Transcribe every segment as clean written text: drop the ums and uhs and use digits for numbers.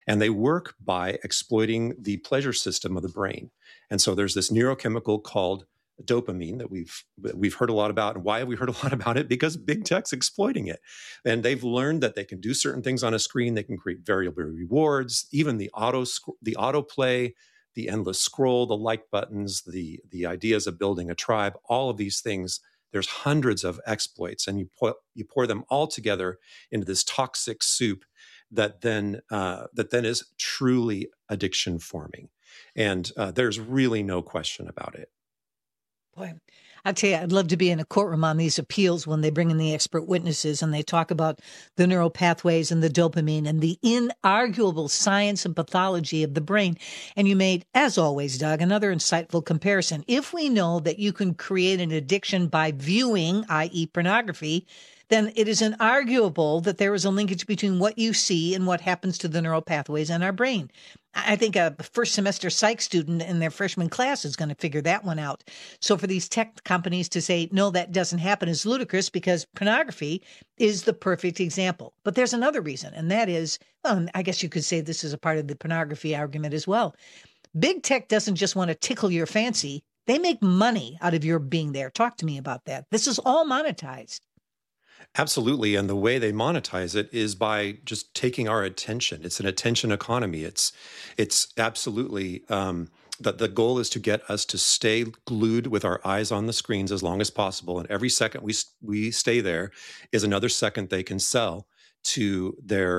And they work by exploiting the pleasure system of the brain. And so there's this neurochemical called dopamine that we've heard a lot about. And why have we heard a lot about it? Because big tech's exploiting it. And they've learned that they can do certain things on a screen. They can create variable rewards, even the autoplay, the endless scroll, the like buttons, the ideas of building a tribe, all of these things. There's hundreds of exploits, and you pour them all together into this toxic soup that then is truly addiction forming. And there's really no question about it. Boy, I'll tell you, I'd love to be in a courtroom on these appeals when they bring in the expert witnesses and they talk about the neural pathways and the dopamine and the inarguable science and pathology of the brain. And you made, as always, Doug, another insightful comparison. If we know that you can create an addiction by viewing, i.e. pornography, then it is inarguable that there is a linkage between what you see and what happens to the neural pathways in our brain. I think a first semester psych student in their freshman class is going to figure that one out. So for these tech companies to say, no, that doesn't happen is ludicrous because pornography is the perfect example. But there's another reason, and that is, well, I guess you could say this is a part of the pornography argument as well. Big tech doesn't just want to tickle your fancy. They make money out of your being there. Talk to me about that. This is all monetized. Absolutely. And the way they monetize it is by just taking our attention. It's an attention economy. It's absolutely that the goal is to get us to stay glued with our eyes on the screens as long as possible. And every second we stay there is another second they can sell to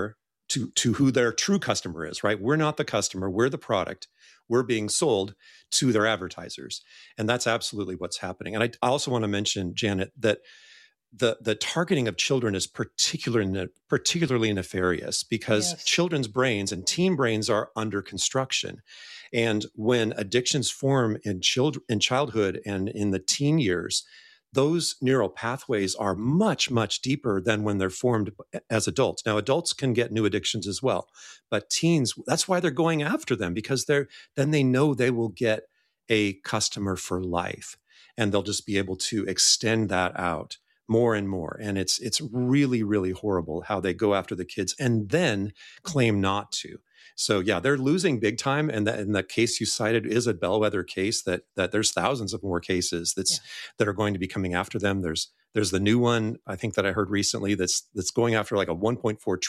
who their true customer is, right? We're not the customer. We're the product. We're being sold to their advertisers. And that's absolutely what's happening. And I also want to mention, Janet, that the targeting of children is particularly nefarious because Yes. children's brains and teen brains are under construction. And when addictions form in childhood and in the teen years, those neural pathways are much, much deeper than when they're formed as adults. Now, adults can get new addictions as well, but teens, that's why they're going after them, because then they know they will get a customer for life, and they'll just be able to extend that out more and more. And it's really, really horrible how they go after the kids and then claim not to. So yeah, they're losing big time. And the case you cited is a bellwether case that there's thousands of more cases that are going to be coming after them. There's the new one, I think, that I heard recently that's going after like a $1.4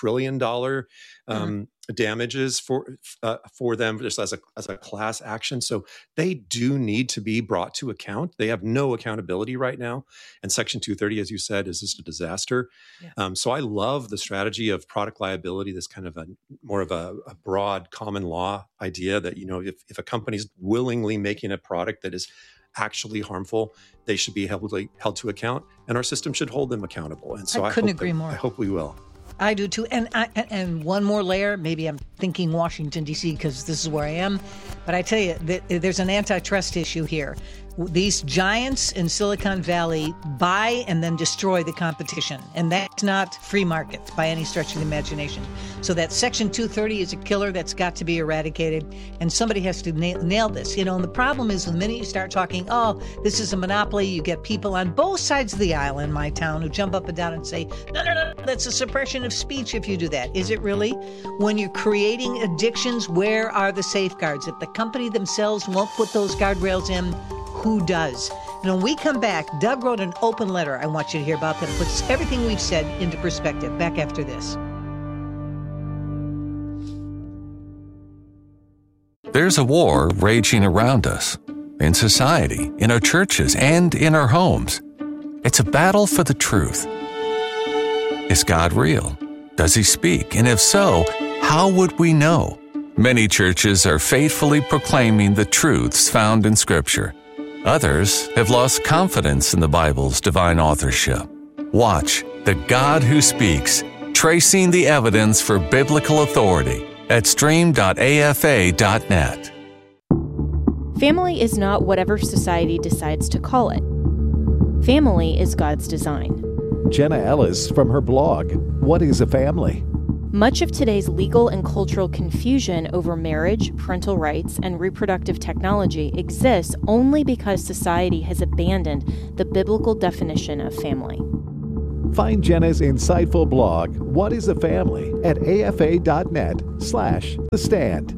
trillion damages for them just as a class action. So they do need to be brought to account. They have no accountability right now. And Section 230, as you said, is just a disaster. Yeah. So I love the strategy of product liability, this kind of more of a broad common law idea that, if a company's willingly making a product that is actually harmful, they should be held to account, and our system should hold them accountable. And so I couldn't agree more. I hope we will. I do too. And one more layer, maybe I'm thinking Washington, D.C., because this is where I am. But I tell you, there's an antitrust issue here. These giants in Silicon Valley buy and then destroy the competition. And that's not free market by any stretch of the imagination. So that Section 230 is a killer that's got to be eradicated. And somebody has to nail this. And the problem is the minute you start talking, this is a monopoly, you get people on both sides of the aisle in my town who jump up and down and say, no, that's a suppression of speech if you do that. Is it really? When you're creating addictions, where are the safeguards? If the company themselves won't put those guardrails in, who does? And when we come back, Doug wrote an open letter I want you to hear about that puts everything we've said into perspective. Back after this. There's a war raging around us, in society, in our churches, and in our homes. It's a battle for the truth. Is God real? Does he speak? And if so, how would we know? Many churches are faithfully proclaiming the truths found in Scripture. Others have lost confidence in the Bible's divine authorship. Watch The God Who Speaks, Tracing the Evidence for Biblical Authority at stream.afa.net. Family is not whatever society decides to call it. Family is God's design. Jenna Ellis from her blog, What is a Family? Much of today's legal and cultural confusion over marriage, parental rights, and reproductive technology exists only because society has abandoned the biblical definition of family. Find Jenna's insightful blog, What is a Family, at afa.net/The Stand.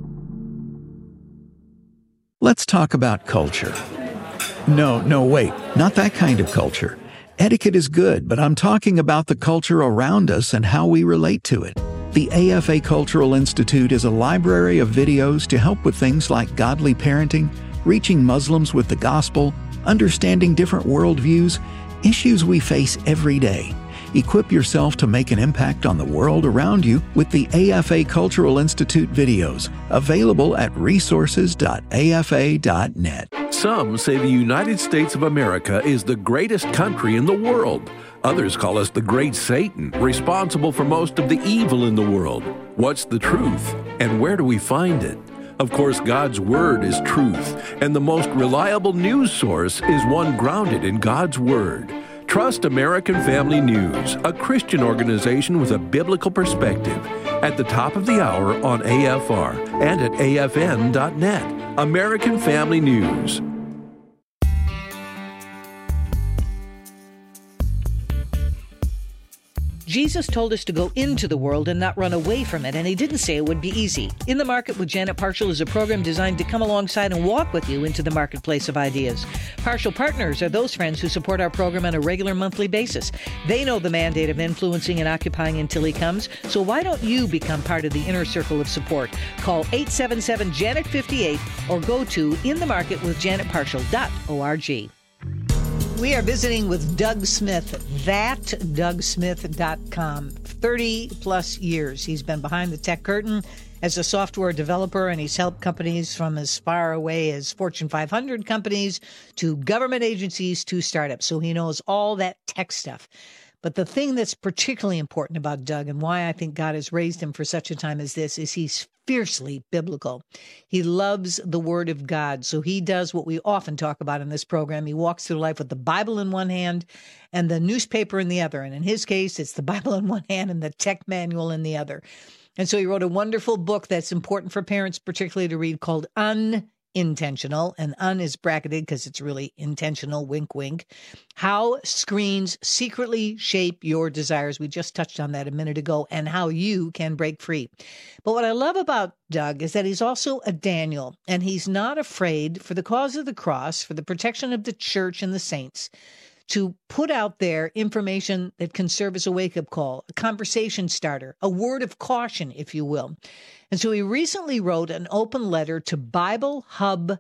Let's talk about culture. No, wait, not that kind of culture. Etiquette is good, but I'm talking about the culture around us and how we relate to it. The AFA Cultural Institute is a library of videos to help with things like godly parenting, reaching Muslims with the gospel, understanding different worldviews, issues we face every day. Equip yourself to make an impact on the world around you with the AFA Cultural Institute videos, available at resources.afa.net. Some say the United States of America is the greatest country in the world. Others call us the Great Satan, responsible for most of the evil in the world. What's the truth, and where do we find it? Of course, God's Word is truth, and the most reliable news source is one grounded in God's Word. Trust American Family News, a Christian organization with a biblical perspective, at the top of the hour on AFR and at afn.net. American Family News. Jesus told us to go into the world and not run away from it, and he didn't say it would be easy. In the Market with Janet Parshall is a program designed to come alongside and walk with you into the marketplace of ideas. Parshall Partners are those friends who support our program on a regular monthly basis. They know the mandate of influencing and occupying until he comes, so why don't you become part of the inner circle of support? Call 877-JANET-58 or go to inthemarketwithjanetparshall.org. We are visiting with Doug Smith, thatdougsmith.com. 30 plus years he's been behind the tech curtain as a software developer, and he's helped companies from as far away as Fortune 500 companies to government agencies to startups. So he knows all that tech stuff. But the thing that's particularly important about Doug, and why I think God has raised him for such a time as this, is he's fiercely biblical. He loves the Word of God. So he does what we often talk about in this program. He walks through life with the Bible in one hand and the newspaper in the other. And in his case, it's the Bible in one hand and the tech manual in the other. And so he wrote a wonderful book that's important for parents particularly to read called Unintentional, and is bracketed because it's really intentional, wink, wink. How Screens Secretly Shape Your Desires. We just touched on that a minute ago, and how you can break free. But what I love about Doug is that he's also a Daniel, and he's not afraid, for the cause of the cross, for the protection of the church and the saints, to put out there information that can serve as a wake-up call, a conversation starter, a word of caution, if you will. And so he recently wrote an open letter to BibleHub.com,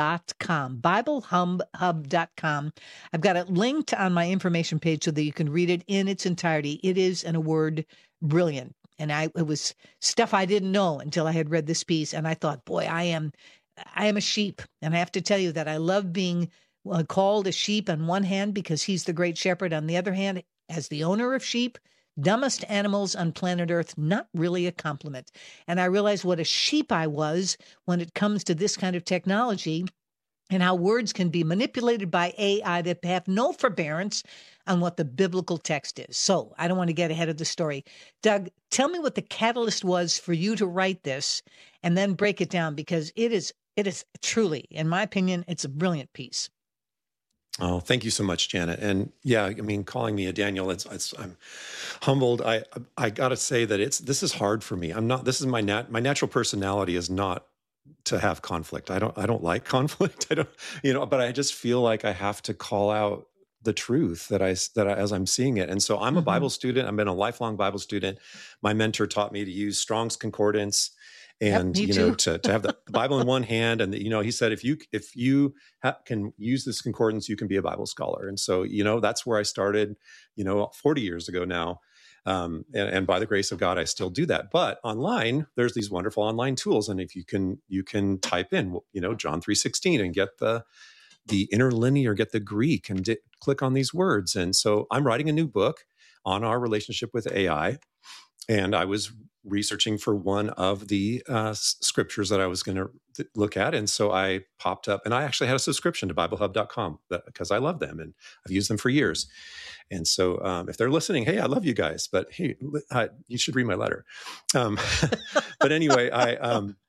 BibleHub.com. I've got it linked on my information page so that you can read it in its entirety. It is, in a word, brilliant. And it was stuff I didn't know until I had read this piece. And I thought, boy, I am a sheep. And I have to tell you that I love being called a sheep on one hand because he's the great shepherd. On the other hand, as the owner of sheep, dumbest animals on planet Earth, not really a compliment. And I realized what a sheep I was when it comes to this kind of technology and how words can be manipulated by AI that have no forbearance on what the biblical text is. So I don't want to get ahead of the story. Doug, tell me what the catalyst was for you to write this and then break it down, because it is truly, in my opinion, it's a brilliant piece. Oh, thank you so much, Janet. And yeah, I mean, calling me a Daniel, I'm humbled. I got to say that this is hard for me. This is my natural personality is not to have conflict. I don't like conflict. But I just feel like I have to call out the truth that I as I'm seeing it. And so I'm a Bible student. I've been a lifelong Bible student. My mentor taught me to use Strong's Concordance. And, to have the Bible in one hand. And, he said, if you can use this concordance, you can be a Bible scholar. And so, that's where I started, 40 years ago now. And by the grace of God, I still do that. But online, there's these wonderful online tools. And if you can type in, John 3:16 and get the interlinear, get the Greek and click on these words. And so I'm writing a new book on our relationship with AI. And I was researching for one of the scriptures that I was going to look at. And so I popped up, and I actually had a subscription to BibleHub.com because I love them and I've used them for years. And so if they're listening, hey, I love you guys, but hey, you should read my letter. But anyway,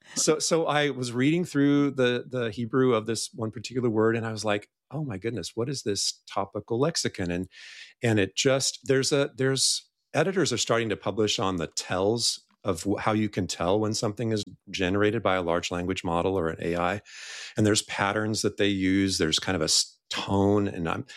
So I was reading through the Hebrew of this one particular word, and I was like, oh my goodness, what is this topical lexicon? And it just, there's editors are starting to publish on the tells of how you can tell when something is generated by a large language model or an AI. And there's patterns that they use. There's kind of a tone.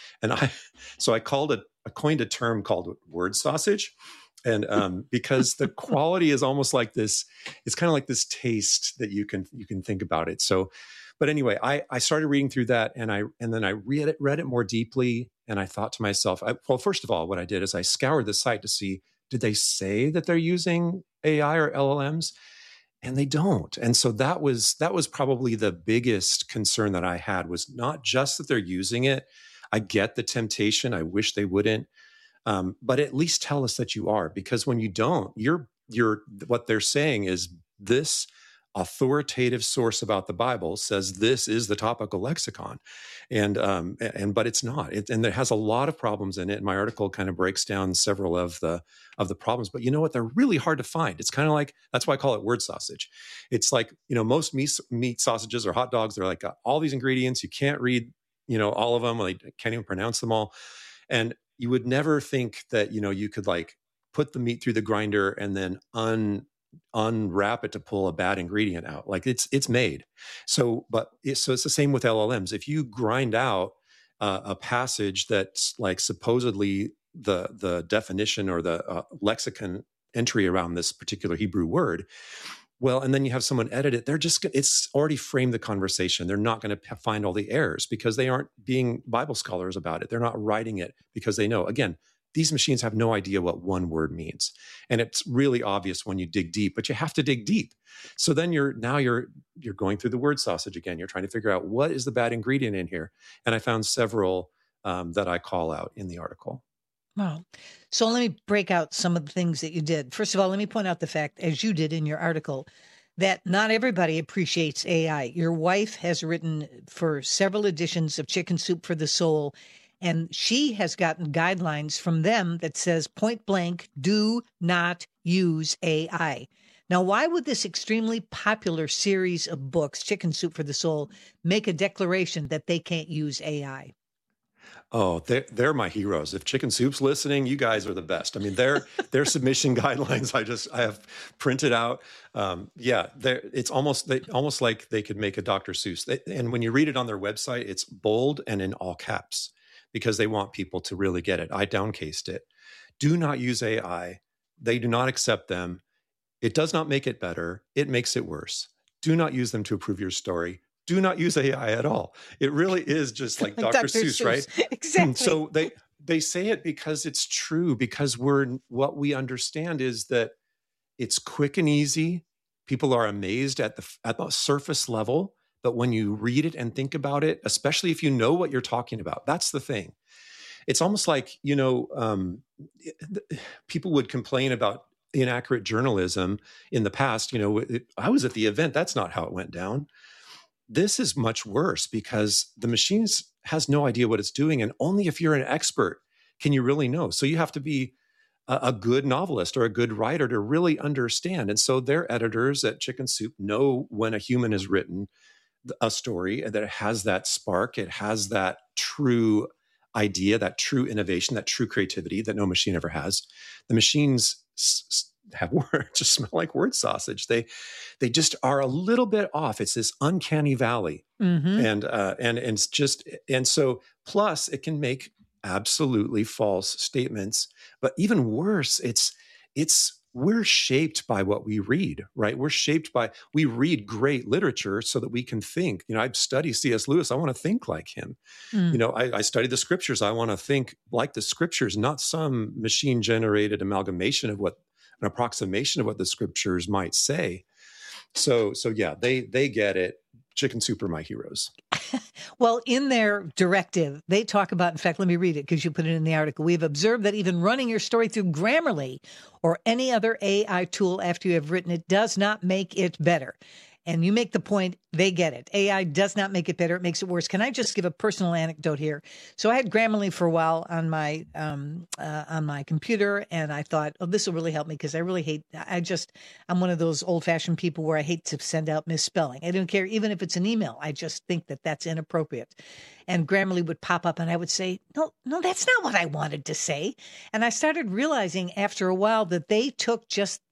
So I coined a term called word sausage. And because the quality is almost like this, it's kind of like this taste that you can think about it. So, but anyway, I started reading through that, and then I read it more deeply, and I thought to myself, well, first of all, what I did is I scoured the site to see, did they say that they're using AI or LLMs? And they don't. And so that was probably the biggest concern that I had, was not just that they're using it. I get the temptation. I wish they wouldn't. But at least tell us that you are, because when you don't, you're what they're saying is this authoritative source about the Bible says this is the topical lexicon, but it's not. And it has a lot of problems in it. And my article kind of breaks down several of the problems. But you know what? They're really hard to find. It's kind of like, that's why I call it word sausage. It's like, most meat sausages or hot dogs, they're like got all these ingredients. You can't read, all of them. They can't even pronounce them all. And you would never think that, you could like put the meat through the grinder and then unwrap it to pull a bad ingredient out. Like it's made. So it's the same with LLMs. If you grind out a passage that's like supposedly the definition or the lexicon entry around this particular Hebrew word, well, and then you have someone edit it, it's already framed the conversation. They're not going to find all the errors because they aren't being Bible scholars about it. They're not writing it because they know. Again, these machines have no idea what one word means. And it's really obvious when you dig deep, but you have to dig deep. So then you're going through the word sausage again. You're trying to figure out what is the bad ingredient in here. And I found several that I call out in the article. Wow. So let me break out some of the things that you did. First of all, let me point out the fact, as you did in your article, that not everybody appreciates AI. Your wife has written for several editions of Chicken Soup for the Soul, and she has gotten guidelines from them that says point blank, do not use AI. Now, why would this extremely popular series of books, Chicken Soup for the Soul, make a declaration that they can't use AI? Oh, they're my heroes. If Chicken Soup's listening, you guys are the best. I mean, their submission guidelines I have printed out. It's almost like they could make a Dr. Seuss. And when you read it on their website, it's bold and in all caps because they want people to really get it. I downcased it. Do not use AI. They do not accept them. It does not make it better. It makes it worse. Do not use them to approve your story. Do not use AI at all. It really is just like Dr. Seuss, right? Exactly. So they say it because it's true, because what we understand is that it's quick and easy. People are amazed at the surface level, but when you read it and think about it, especially if you know what you're talking about, that's the thing. It's almost like, people would complain about inaccurate journalism in the past. I was at the event. That's not how it went down. This is much worse because the machine has no idea what it's doing. And only if you're an expert can you really know. So you have to be a good novelist or a good writer to really understand. And so their editors at Chicken Soup know when a human has written a story that it has that spark, it has that true idea, that true innovation, that true creativity that no machine ever has. The machines have just smell like word sausage. They just are a little bit off. It's this uncanny valley. Mm-hmm. And so plus it can make absolutely false statements, but even worse, we're shaped by what we read, right? We read great literature so that we can think. I study C.S. Lewis. I want to think like him. I study the scriptures. I want to think like the scriptures, not some machine generated amalgamation of an approximation of what the scriptures might say. So yeah, they get it. Chicken Soup are my heroes. Well, in their directive, they talk about, in fact, let me read it because you put it in the article. We've observed that even running your story through Grammarly or any other AI tool after you have written it does not make it better. And you make the point, they get it. AI does not make it better. It makes it worse. Can I just give a personal anecdote here? So I had Grammarly for a while on my computer, and I thought, oh, this will really help me because I really hate, I'm one of those old-fashioned people where I hate to send out misspelling. I don't care, even if it's an email. I just think that that's inappropriate. And Grammarly would pop up, and I would say, no, that's not what I wanted to say. And I started realizing after a while that they took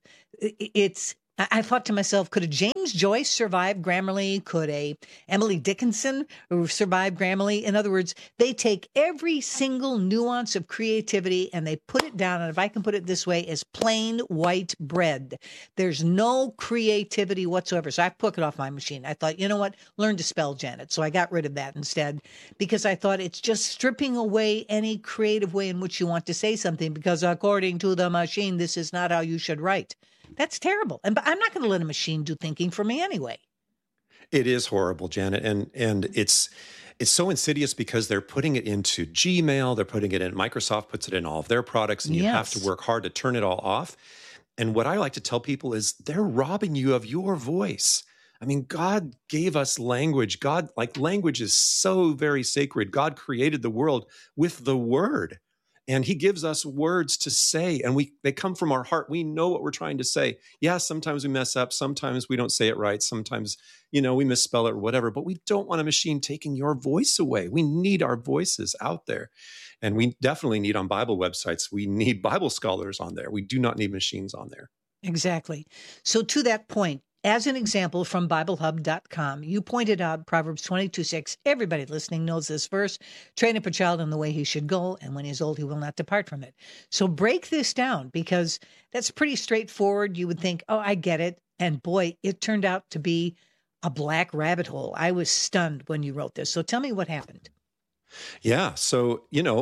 I thought to myself, could a James Joyce survive Grammarly? Could a Emily Dickinson survive Grammarly? In other words, they take every single nuance of creativity and they put it down, and if I can put it this way, as plain white bread. There's no creativity whatsoever. So I took it off my machine. I thought, you know what? Learn to spell, Janet. So I got rid of that instead because I thought it's just stripping away any creative way in which you want to say something because according to the machine, this is not how you should write. That's terrible. And I'm not going to let a machine do thinking for me anyway. It is horrible, Janet. And it's so insidious because they're putting it into Gmail. They're putting it in, Microsoft puts it in all of their products, and you have to work hard to turn it all off. And what I like to tell people is they're robbing you of your voice. I mean, God gave us language. Language is so very sacred. God created the world with the word. And he gives us words to say, and they come from our heart. We know what we're trying to say. Yeah, sometimes we mess up. Sometimes we don't say it right. Sometimes, we misspell it or whatever, but we don't want a machine taking your voice away. We need our voices out there. And we definitely need on Bible websites, we need Bible scholars on there. We do not need machines on there. Exactly. So to that point, as an example from BibleHub.com, you pointed out Proverbs 22:6. Everybody listening knows this verse. Train up a child in the way he should go, and when he is old, he will not depart from it. So break this down because that's pretty straightforward. You would think, oh, I get it. And boy, it turned out to be a black rabbit hole. I was stunned when you wrote this. So tell me what happened. Yeah. So,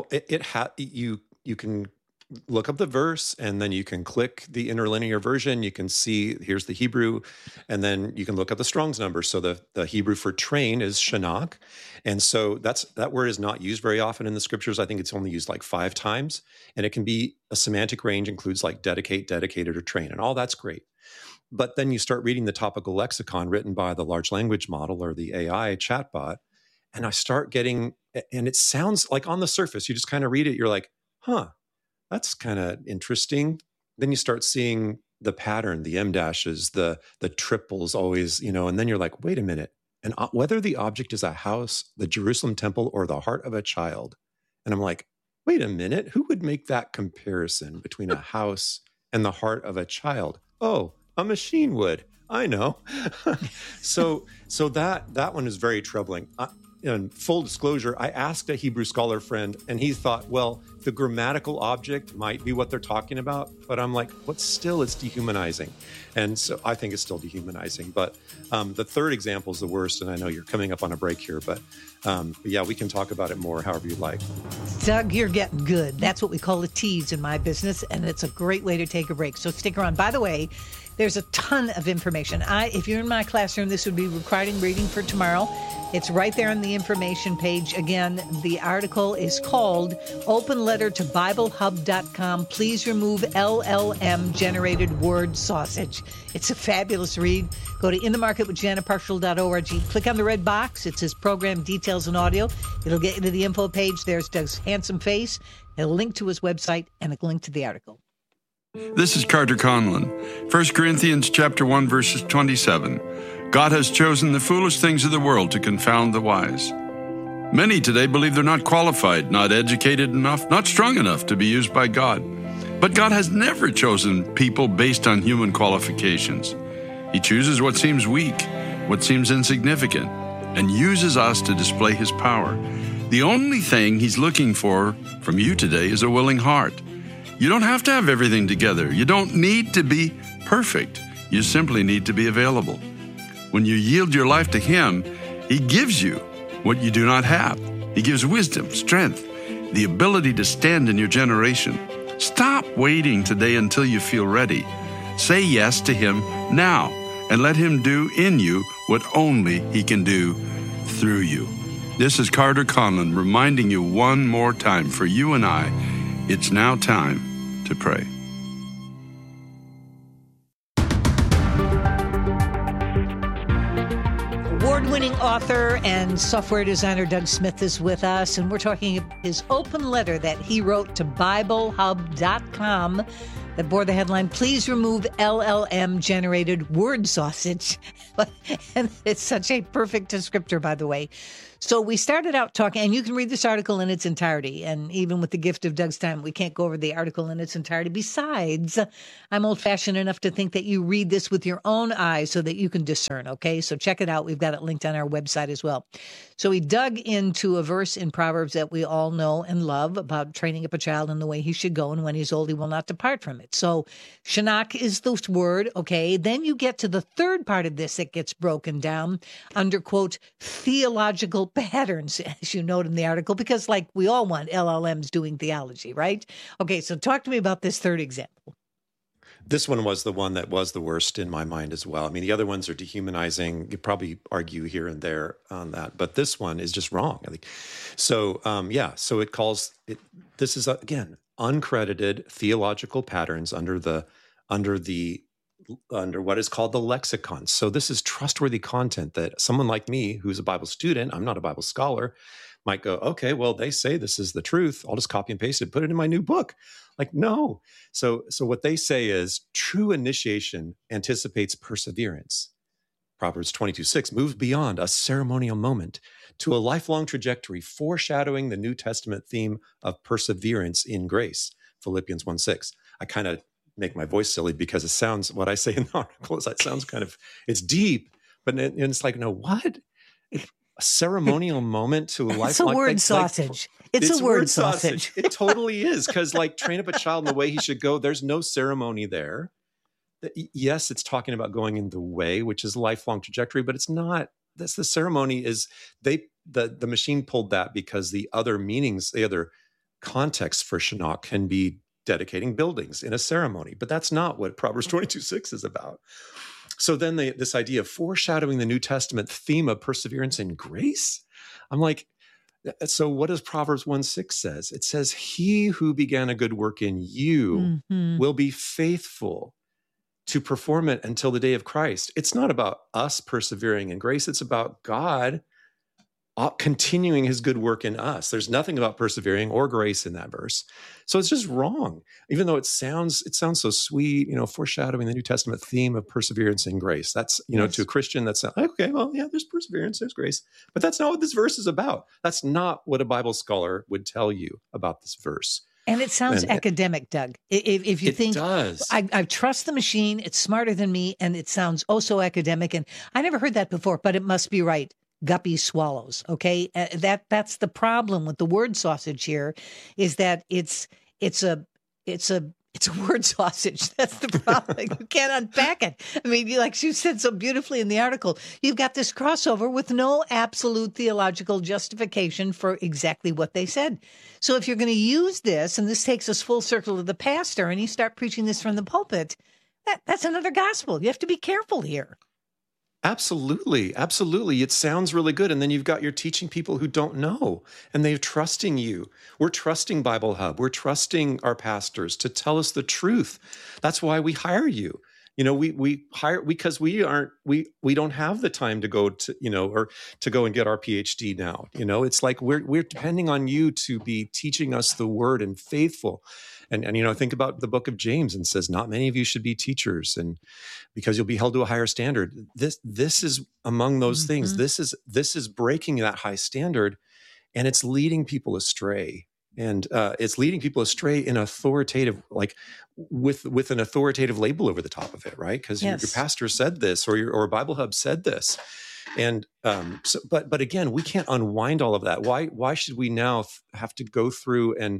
you can look up the verse, and then you can click the interlinear version. You can see, here's the Hebrew, and then you can look up the Strong's number. So the Hebrew for train is shanach. And so that word is not used very often in the scriptures. I think it's only used like 5 times. And it can be a semantic range, includes like dedicate, dedicated, or train. And all that's great. But then you start reading the topical lexicon written by the large language model or the AI chatbot. And I start getting, and it sounds like on the surface, you just kind of read it. You're like, huh. That's kind of interesting. Then you start seeing the pattern, the em dashes, the triples always, and then you're like, wait a minute. And whether the object is a house, the Jerusalem temple, or the heart of a child. And I'm like, wait a minute, who would make that comparison between a house and the heart of a child? Oh, a machine would. I know. So that one is very troubling. In full disclosure, I asked a Hebrew scholar friend, and he thought, well, the grammatical object might be what they're talking about, but I'm like, but still, it's dehumanizing. And so I think it's still dehumanizing. But the third example is the worst, and I know you're coming up on a break here, but yeah, we can talk about it more however you'd like. Doug, you're getting good. That's what we call a tease in my business, and it's a great way to take a break. So stick around. By the way, there's a ton of information. If you're in my classroom, this would be required reading for tomorrow. It's right there on the information page. Again, the article is called Open Letter to BibleHub.com. Please remove LLM generated word sausage. It's a fabulous read. Go to inthemarketwithjanetparshall.org. Click on the red box. It says program details and audio. It'll get you to the info page. There's Doug's handsome face, a link to his website, and a link to the article. This is Carter Conlon. 1 Corinthians chapter 1, verses 27. God has chosen the foolish things of the world to confound the wise. Many today believe they're not qualified, not educated enough, not strong enough to be used by God. But God has never chosen people based on human qualifications. He chooses what seems weak, what seems insignificant, and uses us to display His power. The only thing He's looking for from you today is a willing heart. You don't have to have everything together. You don't need to be perfect. You simply need to be available. When you yield your life to Him, He gives you what you do not have. He gives wisdom, strength, the ability to stand in your generation. Stop waiting today until you feel ready. Say yes to Him now and let Him do in you what only He can do through you. This is Carter Conlon reminding you one more time, for you and I, it's now time to pray. Award-winning author and software designer Doug Smith is with us, and we're talking his open letter that he wrote to BibleHub.com that bore the headline, "Please remove LLM-generated word sausage." And it's such a perfect descriptor, by the way. So we started out talking, and you can read this article in its entirety. And even with the gift of Doug's time, we can't go over the article in its entirety. Besides, I'm old-fashioned enough to think that you read this with your own eyes so that you can discern, okay? So check it out. We've got it linked on our website as well. So he dug into a verse in Proverbs that we all know and love about training up a child in the way he should go, and when he's old, he will not depart from it. So Shinnach is the word, okay? Then you get to the third part of this that gets broken down under, quote, theological patterns, as you note in the article, because like we all want LLMs doing theology, right? Okay, so talk to me about this third example. This one was the one that was the worst in my mind as well. I mean, the other ones are dehumanizing. You probably argue here and there on that, but this one is just wrong, I think. So, so it calls it. This is again uncredited theological patterns under what is called the lexicon. So this is trustworthy content that someone like me, who's a Bible student, I'm not a Bible scholar, might go, okay, well, they say this is the truth. I'll just copy and paste it, put it in my new book. Like, no. So what they say is true initiation anticipates perseverance. Proverbs 22:6 moves beyond a ceremonial moment to a lifelong trajectory, foreshadowing the New Testament theme of perseverance in grace. Philippians 1:6. I kind of make my voice silly because it sounds, what I say in the article is that sounds kind of, it's deep, but it's like, no, what? A ceremonial moment to a life. It's a word sausage. It's a word sausage. It totally is. Because like train up a child in the way he should go. There's no ceremony there. Yes, it's talking about going in the way, which is a lifelong trajectory, but it's not. That's the ceremony is the machine pulled that because the other meanings, the other context for Shinnach can be dedicating buildings in a ceremony. But that's not what Proverbs 22:6 is about. So then this idea of foreshadowing the New Testament theme of perseverance in grace, I'm like, so what does Proverbs 1:6 says? It says, he who began a good work in you will be faithful to perform it until the day of Christ. It's not about us persevering in grace. It's about God continuing his good work in us. There's nothing about persevering or grace in that verse. So it's just wrong. Even though it sounds so sweet, foreshadowing the New Testament theme of perseverance in grace. That's, to a Christian, that's okay, well, yeah, there's perseverance, there's grace. But that's not what this verse is about. That's not what a Bible scholar would tell you about this verse. And it sounds academic, Doug. If you think, does. I trust the machine, it's smarter than me, and it sounds oh so academic. And I never heard that before, but it must be right. Guppy swallows. Okay. That's the problem with the word sausage here, is that it's a word sausage. That's the problem. You can't unpack it. I mean, like she said so beautifully in the article, you've got this crossover with no absolute theological justification for exactly what they said. So if you're going to use this, and this takes us full circle to the pastor, and you start preaching this from the pulpit, that's another gospel. You have to be careful here. Absolutely. Absolutely. It sounds really good. And then you're teaching people who don't know, and they're trusting you. We're trusting Bible Hub. We're trusting our pastors to tell us the truth. That's why we hire you. We hire because we don't have the time to go to, or to go and get our PhD now. It's like we're depending on you to be teaching us the word and faithful. And think about the book of James, and says, not many of you should be teachers, and because you'll be held to a higher standard. This is among those things. This is breaking that high standard, and it's leading people astray. And it's leading people astray in authoritative, like with an authoritative label over the top of it, right? Because your pastor said this, or Bible Hub said this. And but again, we can't unwind all of that. Why should we now have to go through and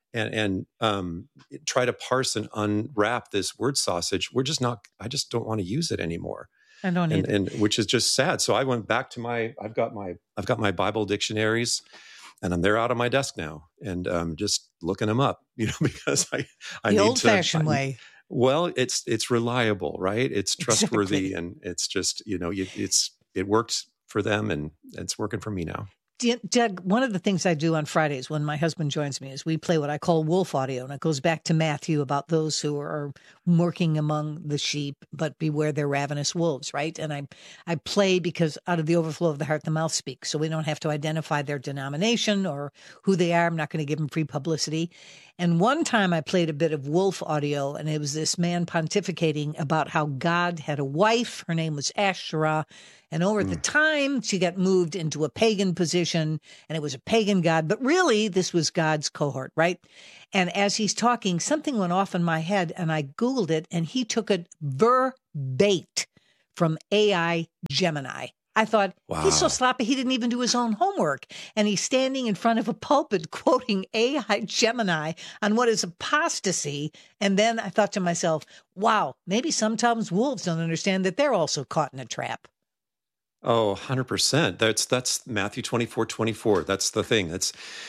try to parse and unwrap this word sausage? I just don't want to use it anymore. I don't either. And which is just sad. So I went back to I've got my Bible dictionaries, and they're out on my desk now, and just looking them up, because I the need old-fashioned way. Well, it's reliable, right? It's trustworthy, exactly. And it's just, it worked for them, and it's working for me now. Doug, one of the things I do on Fridays when my husband joins me is we play what I call wolf audio, and it goes back to Matthew about those who are working among the sheep, but beware their ravenous wolves, right? And I play because out of the overflow of the heart, the mouth speaks, so we don't have to identify their denomination or who they are. I'm not going to give them free publicity. And one time I played a bit of wolf audio, and it was this man pontificating about how God had a wife. Her name was Asherah. And over the time, she got moved into a pagan position, and it was a pagan god. But really, this was God's cohort, right? And as he's talking, something went off in my head, and I Googled it, and he took it verbatim from AI Gemini. I thought, He's so sloppy, he didn't even do his own homework. And he's standing in front of a pulpit quoting AI Gemini on what is apostasy. And then I thought to myself, wow, maybe sometimes wolves don't understand that they're also caught in a trap. Oh, 100%. That's Matthew 24:24. That's the thing. That's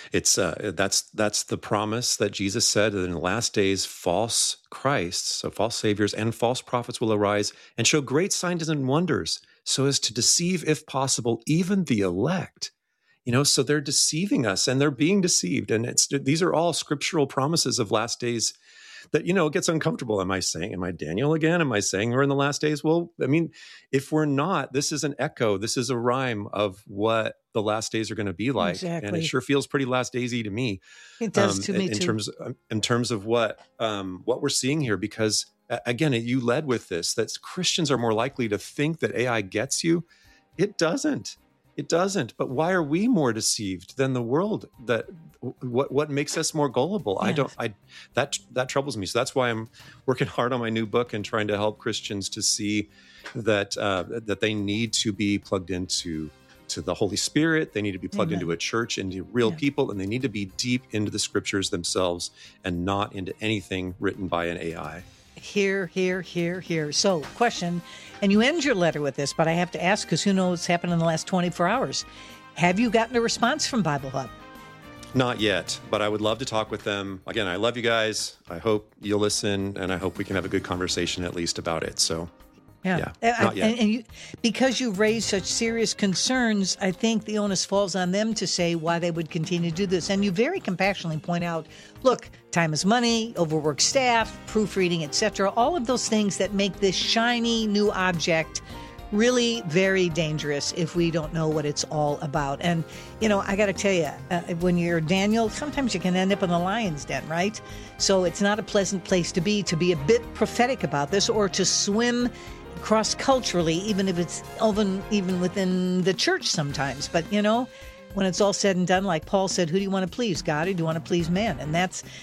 the promise that Jesus said that in the last days, false Christs, so false saviors and false prophets will arise and show great signs and wonders so as to deceive, if possible, even the elect. So they're deceiving us and they're being deceived. And these are all scriptural promises of last days that, it gets uncomfortable. Am I Daniel again? Am I saying we're in the last days? Well, I mean, if we're not, this is an echo. This is a rhyme of what the last days are going to be like. Exactly. And it sure feels pretty last daysy to me. It does to me too. In terms of what we're seeing here, because again, you led with this, that Christians are more likely to think that AI gets you. It doesn't. It doesn't. But why are we more deceived than the world? What makes us more gullible? Yeah. That troubles me. So that's why I'm working hard on my new book and trying to help Christians to see that they need to be plugged into the Holy Spirit. They need to be plugged into a church, into real people, and they need to be deep into the scriptures themselves and not into anything written by an AI. Here. So, question, and you end your letter with this, but I have to ask because who knows what's happened in the last 24 hours. Have you gotten a response from Bible Hub? Not yet, but I would love to talk with them. Again, I love you guys. I hope you'll listen, and I hope we can have a good conversation at least about it. So, yeah, not yet. And because you've raised such serious concerns, I think the onus falls on them to say why they would continue to do this. And you very compassionately point out, look, time is money, overworked staff, proofreading, etc. All of those things that make this shiny new object really very dangerous if we don't know what it's all about. And, I got to tell you, when you're Daniel, sometimes you can end up in the lion's den, right? So it's not a pleasant place to be a bit prophetic about this or to swim cross-culturally, even if it's even within the church sometimes. But, when it's all said and done, like Paul said, who do you want to please, God, or do you want to please man? And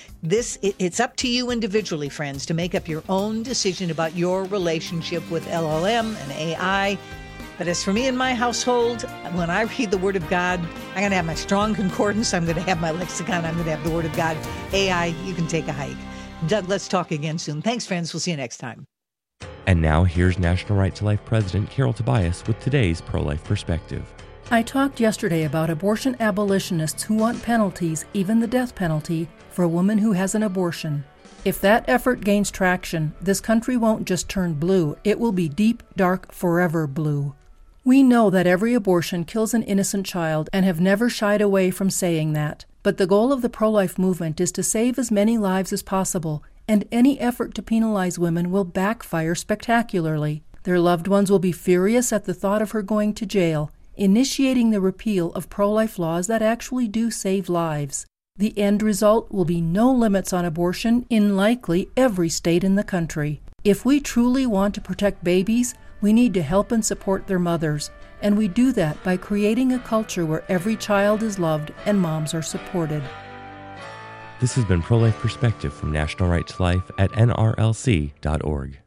it's up to you individually, friends, to make up your own decision about your relationship with LLM and AI. But as for me and my household, when I read the Word of God, I'm going to have my strong concordance, I'm going to have my lexicon, I'm going to have the Word of God. AI, you can take a hike. Doug, let's talk again soon. Thanks, friends. We'll see you next time. And now here's National Right to Life President Carol Tobias with today's pro-life perspective. I talked yesterday about abortion abolitionists who want penalties, even the death penalty, for a woman who has an abortion. If that effort gains traction, this country won't just turn blue, it will be deep, dark, forever blue. We know that every abortion kills an innocent child and have never shied away from saying that. But the goal of the pro-life movement is to save as many lives as possible, and any effort to penalize women will backfire spectacularly. Their loved ones will be furious at the thought of her going to jail, initiating the repeal of pro-life laws that actually do save lives. The end result will be no limits on abortion in likely every state in the country. If we truly want to protect babies, we need to help and support their mothers, and we do that by creating a culture where every child is loved and moms are supported. This has been Pro-Life Perspective from National Right to Life at nrlc.org.